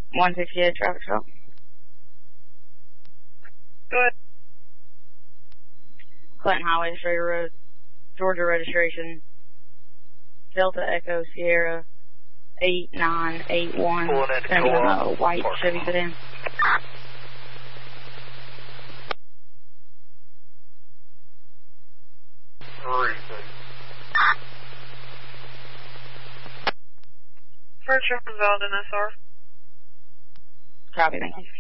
168 traffic stop. Go ahead. Clinton Highway, Strayer Road, Georgia registration, Delta Echo Sierra 8981, sending a white Chevy sedan. Furniture from Valden SR. Copy, thank you.